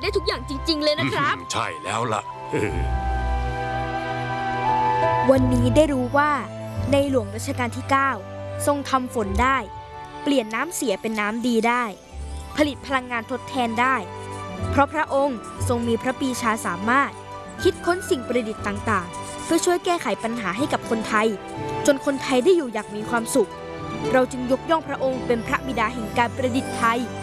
ได้ทุกอย่างจริงๆเลยนะครับใช่แล้วล่ะวันนี้ได้รู้ว่าในหลวงรัชกาลที่ 9 ทรงทำฝนได้เปลี่ยนน้ำเสียเป็นน้ำดีได้ผลิตพลังงานทดแทนได้เพราะพระองค์ทรงมีพระปรีชาสามารถคิดค้นสิ่งประดิษฐ์ต่างๆเพื่อช่วยแก้ไขปัญหาให้กับคนไทยจนคนไทยได้อยู่อย่างมีความสุขเราจึงยกย่องพระองค์เป็นพระบิดาแห่งการประดิษฐ์ไทย